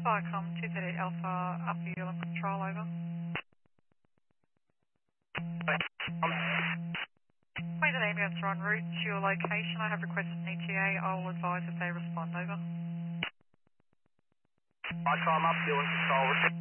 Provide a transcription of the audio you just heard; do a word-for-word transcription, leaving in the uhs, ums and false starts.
Viacom two thirty Alpha, Upper Ulam Control, over. Queensland ambulance are en route to your location. I have requested an E T A. I will advise if they respond, over. Viacom, Upper Ulam Control.